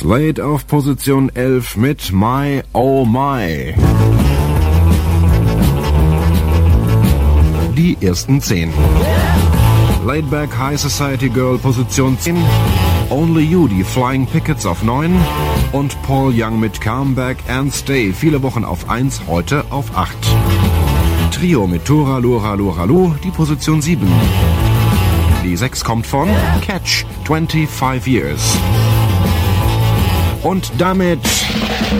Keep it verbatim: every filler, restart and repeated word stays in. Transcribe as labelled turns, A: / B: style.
A: Slade auf Position elf mit My Oh My. Die ersten zehn. Laidback High Society Girl Position zehn. Only You, die Flying Pickets auf neun. Und Paul Young mit Come Back and Stay. Viele Wochen auf eins, heute auf acht. Trio mit Tora Lora Lora Lu, die Position sieben. Die sechs kommt von Catch, twenty-five Years. Und damit